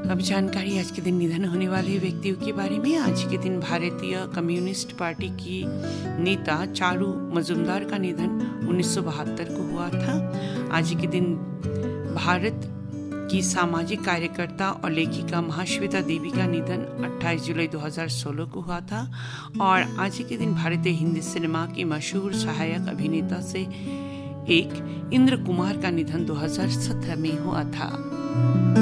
अब जानकारी आज के दिन निधन होने वाले व्यक्तियों के बारे में। आज के दिन भारतीय कम्युनिस्ट पार्टी की नेता चारू मजुमदार का निधन 1972 को हुआ था। आज के दिन भारत की सामाजिक कार्यकर्ता और लेखिका महाश्वेता देवी का निधन 28 जुलाई 2016 को हुआ था। और आज के दिन भारतीय हिंदी सिनेमा के मशहूर सहायक अभिनेता से एक इंद्र कुमार का निधन 2017 में हुआ था।